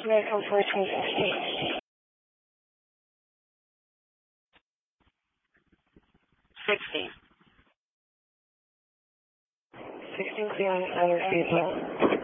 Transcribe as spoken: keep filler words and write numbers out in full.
clear from fourteen sixteen. sixteen. sixteen clear on other speed well.